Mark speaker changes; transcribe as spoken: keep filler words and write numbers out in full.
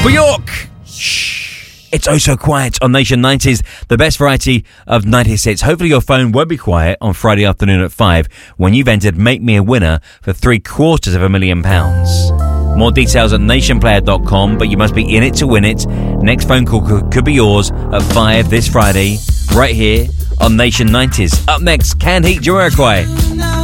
Speaker 1: Bjork! Shh. It's oh so quiet on Nation nineties, the best variety of nineties hits. Hopefully your phone won't be quiet on Friday afternoon at five when you've entered Make Me a Winner for three quarters of a million pounds. More details at nation player dot com, but you must be in it to win it. Next phone call could, could be yours at five this Friday, right here on Nation nineties. Up next, Can Heat Jamiroquai.